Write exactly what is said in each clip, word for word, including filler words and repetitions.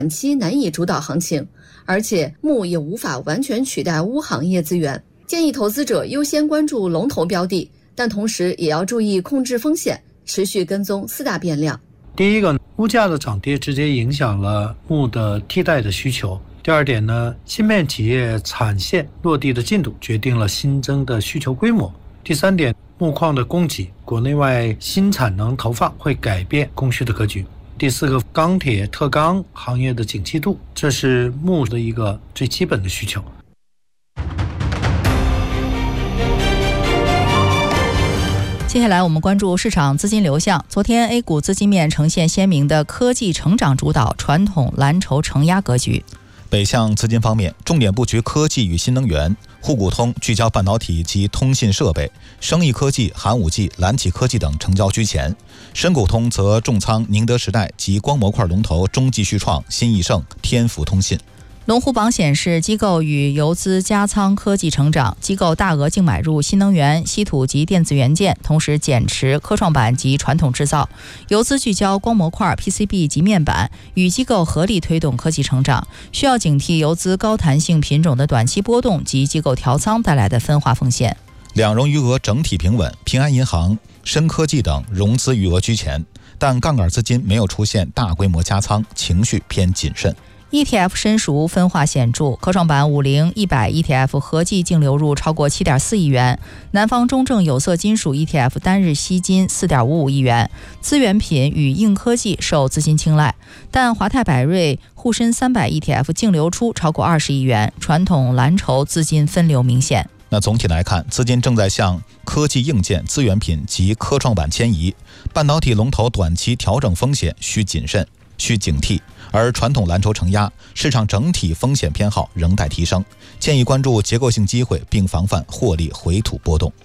短期难以主导行情，而且钼也无法完全取代钨行业资源。建议投资者优先关注龙头标的，但同时也要注意控制风险，持续跟踪四大变量。 第一个，钨价的涨跌直接影响了钼的替代的需求。第二点呢，芯片企业产线落地的进度决定了新增的需求规模。第三点，钼矿的供给，国内外新产能投放会改变供需的格局。第四个，钢铁特钢行业的景气度，这是钼的一个最基本的需求。 接下来我们关注市场资金流向。昨天 A 股资金面呈现鲜明的科技成长主导、传统蓝筹承压格局。 北向资金方面，重点布局科技与新能源，沪股通聚焦半导体及通信设备，生意科技、寒武纪、蓝体科技等成交居前。深股通则重仓宁德时代及光模块龙头中继续创、新易盛、天府通信。 龙虎榜显示，机构与游资加仓科技成长，机构大额净买入新能源、稀土及电子元件，同时减持科创板及传统制造。游资聚焦光模块、P C B 及面板，与机构合力推动科技成长，需要警惕游资高弹性品种的短期波动及机构调仓带来的分化风险。 两融余额整体平稳，平安银行、深科技等融资余额居前，但杠杆资金没有出现大规模加仓，情绪偏谨慎。 E T F 深熟分化显著，科创板五零、一百 E T F 合计净流入超过 七点四亿元，南方中证有色金属 E T F 单日吸金 四点五五亿元，资源品与硬科技受资金青睐，但华泰柏瑞沪深三百 E T F 净流出超过二十亿元，传统蓝筹资金分流明显。 那总体来看，资金正在向科技硬件、资源品及科创板迁移，半导体龙头短期调整风险需谨慎、需警惕，而传统蓝筹承压，市场整体风险偏好仍待提升，建议关注结构性机会，并防范获利回吐波动。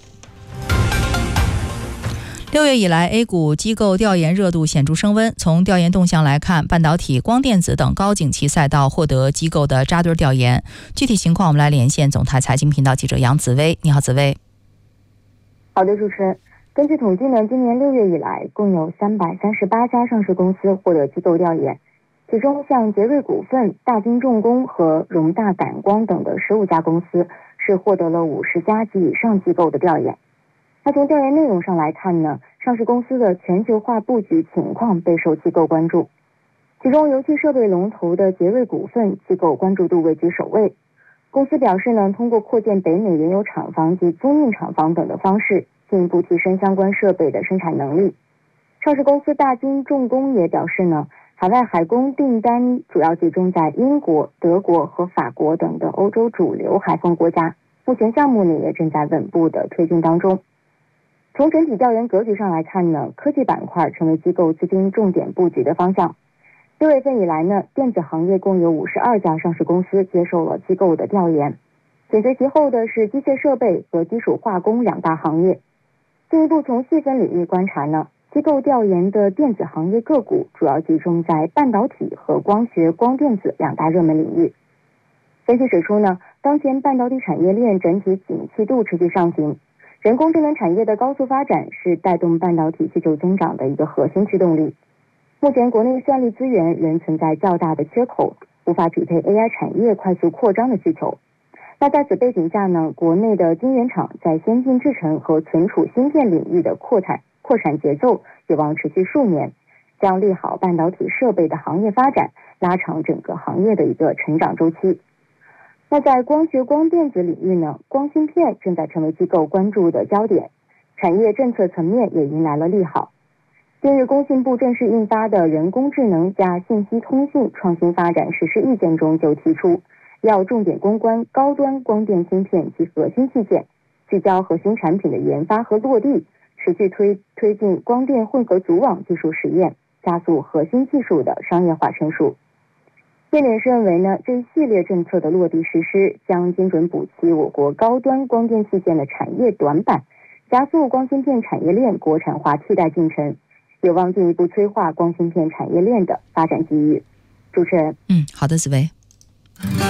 六月以来 A 股机构调研热度显著升温，从调研动向来看，半导体、光电子等高景气赛道获得机构的扎堆调研。具体情况我们来连线总台财经频道记者杨紫薇。你好，紫薇。 好的，主持人。根据统计呢，今年六月以来共有三百三十八家上市公司获得机构调研，其中像杰瑞股份、大金重工和荣大感光等的十五家公司是获得了五十家及以上机构的调研。那从调研内容上来看呢，上市公司的全球化布局情况备受机构关注。其中油气设备龙头的杰瑞股份机构关注度位居首位。公司表示呢，通过扩建北美原油厂房及租赁厂房等的方式，进一步提升相关设备的生产能力。上市公司大金重工也表示呢，海外海工订单主要集中在英国、德国和法国等的欧洲主流海风国家，目前项目呢也正在稳步的推进当中。从整体调研格局上来看呢，科技板块成为机构资金重点布局的方向。六月份以来呢，电子行业共有五十二家上市公司接受了机构的调研，紧随其后的是机械设备和基础化工两大行业。进一步从细分领域观察呢，机构调研的电子行业个股主要集中在半导体和光学光电子两大热门领域。分析指出呢，当前半导体产业链整体景气度持续上行，人工智能产业的高速发展是带动半导体需求增长的一个核心驱动力。目前国内算力资源仍存在较大的缺口，无法匹配 A I 产业快速扩张的需求。那在此背景下呢，国内的晶圆厂在先进制程和存储芯片领域的扩产扩产节奏有望持续数年，将利好半导体设备的行业发展，拉长整个行业的一个成长周期。那在光学光电子领域呢，光芯片正在成为机构关注的焦点，产业政策层面也迎来了利好。近日工信部正式印发的人工智能加信息通信创新发展实施意见中就提出，要重点攻关高端光电芯片及核心器件，聚焦核心产品的研发和落地，持续推推进光电混合组网技术实验，加速核心技术的商业化成熟。业内人士认为呢，这一系列政策的落地实施将精准补齐我国高端光电器件的产业短板，加速光芯片产业链国产化替代进程，有望进一步催化光芯片产业链的发展机遇。主持人， 嗯，好的，紫薇。